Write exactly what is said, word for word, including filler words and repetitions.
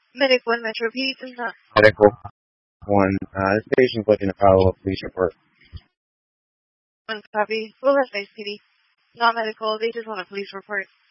Medic one Metro P, this is not Medical one. Uh, this patient's looking to follow a police report. one copy. Full F H P D. Not medical, they just want a police report.